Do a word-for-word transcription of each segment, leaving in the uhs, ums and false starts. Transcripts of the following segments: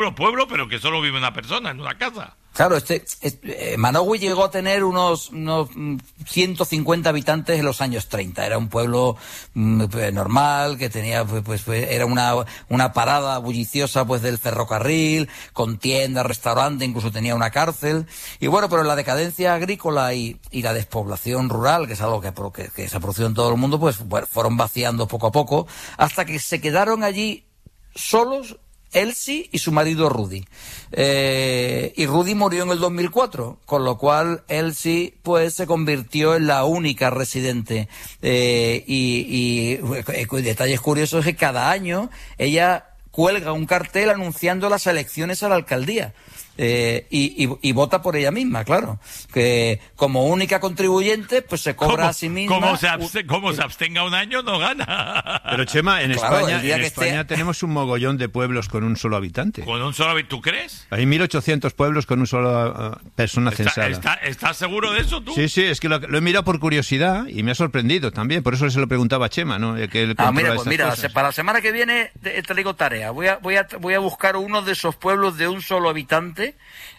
pueblo, pueblo, pero que solo vive una persona en una casa. Claro, este, este eh, Managua llegó a tener unos, unos ciento cincuenta habitantes en los años treinta. Era un pueblo mm, normal, que tenía, pues, pues, era una, una parada bulliciosa, pues, del ferrocarril, con tiendas, restaurante, incluso tenía una cárcel. Y bueno, pero la decadencia agrícola y, y la despoblación rural, que es algo que, que, que se ha producido en todo el mundo, pues, bueno, fueron vaciando poco a poco, hasta que se quedaron allí solos Elsie y su marido Rudy. Eh, y Rudy murió en el dos mil cuatro, con lo cual Elsie pues se convirtió en la única residente. Eh, y, y detalles curiosos es que cada año ella cuelga un cartel anunciando las elecciones a la alcaldía. Eh, y, y, y vota por ella misma, claro, que como única contribuyente pues se cobra ¿Cómo, a sí misma. Como se, abste, como se abstenga un año no gana. Pero Chema, en claro, España, en España esté... tenemos un mogollón de pueblos con un solo habitante. ¿Con un solo habitante? ¿Tú crees? Hay mil ochocientos pueblos con una sola uh, persona ¿Está, censada. Está, ¿Estás seguro de eso tú? Sí, sí, es que lo, lo he mirado por curiosidad y me ha sorprendido también, por eso se lo preguntaba a Chema, ¿no? Que él ah, mira, pues mira, cosas. Para la semana que viene te, te digo tarea. Voy a, voy a, voy a buscar uno de esos pueblos de un solo habitante.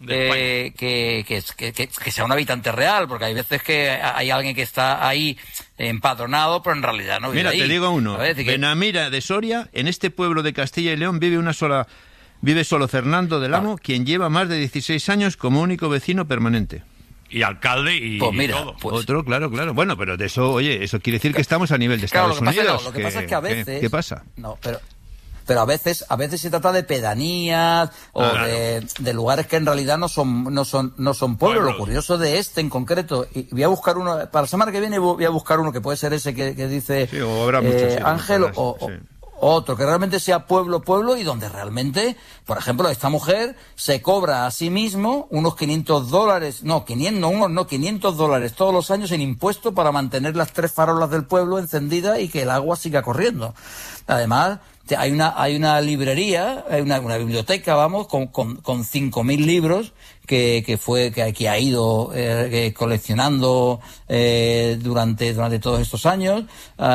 Eh, que, que, que, que, que sea un habitante real, porque hay veces que hay alguien que está ahí empadronado, pero en realidad no vive Mira, ahí. te digo uno, que... Benamira de Soria, en este pueblo de Castilla y León vive una sola, vive solo Fernando del Amo, ah. quien lleva más de dieciséis años como único vecino permanente. Y alcalde y, pues mira, y todo. Pues... Otro, claro, claro. Bueno, pero de eso, oye, eso quiere decir que estamos a nivel de Estados claro, lo que Unidos. Pasa, no, lo que pasa es que a veces... ¿Qué, qué pasa? No, pero... Pero a veces, a veces se trata de pedanías o claro. de, de lugares que en realidad no son, no son, no son pueblos. Pueblos. Lo curioso de este en concreto, y voy a buscar uno, para la semana que viene voy a buscar uno que puede ser ese que, que dice sí, o habrá muchos, eh, sí, Ángel, muchas, o, sí. o otro, que realmente sea pueblo, pueblo, y donde realmente, por ejemplo, esta mujer se cobra a sí mismo unos quinientos dólares, no, quinientos, no, unos, no, quinientos dólares todos los años en impuestos para mantener las tres farolas del pueblo encendidas y que el agua siga corriendo. Además, hay una hay una librería, hay una, una biblioteca, vamos, con con, con cinco mil libros que que fue que, que ha ido eh, coleccionando eh, durante durante todos estos años.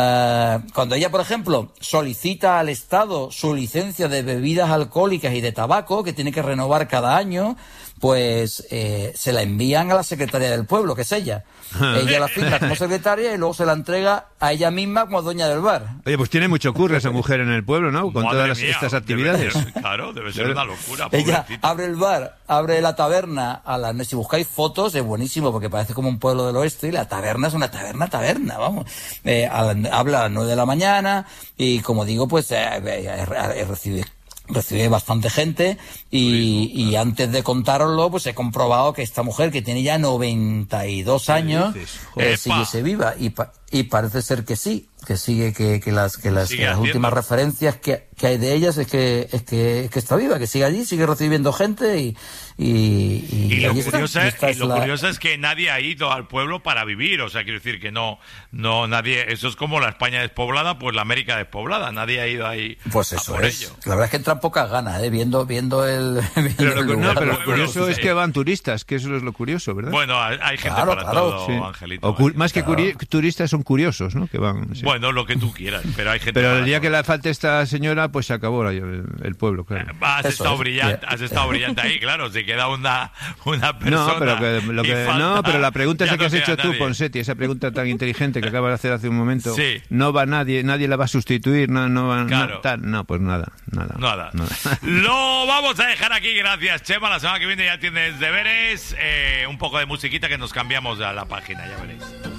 Uh, cuando ella, por ejemplo, solicita al Estado su licencia de bebidas alcohólicas y de tabaco, que tiene que renovar cada año, pues eh, se la envían a la secretaria del pueblo, que es ella. Ella la firma como secretaria y luego se la entrega a ella misma como dueña del bar. Oye, pues tiene mucho curro esa mujer en el pueblo, ¿no? Con Madre todas las, mía, estas actividades. Debe ser, claro, debe ser una locura. Ella pobrecita. abre el bar, abre la taberna, a la, si buscáis fotos es buenísimo porque parece como un pueblo del oeste y la taberna es una taberna, taberna, vamos. Eh, a la, habla a las nueve de la mañana y como digo, pues eh, eh, eh, recibe recibe bastante gente y, y antes de contároslo pues he comprobado que esta mujer que tiene ya noventa y dos años eh, sigue viva y, pa y parece ser que sí, que sigue, que, que las que las, que las últimas referencias que, que hay de ellas es que es que, es que está viva, que sigue allí, sigue recibiendo gente y y, y, y, lo, y curioso, está, es, y lo la... curioso es que nadie ha ido al pueblo para vivir, o sea, quiero decir que no, no nadie, eso es como la España despoblada, pues la América despoblada, nadie ha ido ahí pues eso a por es. ello. La verdad es que entran pocas ganas, ¿eh? viendo, viendo el, viendo pero el lo, lugar. no, pero lo curioso sí. es que van turistas, que eso es lo curioso, ¿verdad? Bueno, hay, hay gente claro, para claro, todo, sí. Angelito. O más que claro. turistas son curiosos, ¿no? Que van. Sí. Bueno, lo que tú quieras, pero hay gente. Pero el día que le falte esta señora, pues se acabó el, el pueblo, claro. Has Eso estado es. brillante, has estado brillante ahí, claro. Se queda una, una persona. No, pero que, lo que, falta, no, pero la pregunta esa no que has hecho tú, nadie. Ponsetti, esa pregunta tan inteligente que acabas de hacer hace un momento, sí. no va nadie, nadie la va a sustituir, no, no va, claro. no, tal, no, pues nada, nada, nada. nada. Lo vamos a dejar aquí, gracias, Chema. La semana que viene ya tienes deberes, eh, un poco de musiquita que nos cambiamos a la página, ya veréis.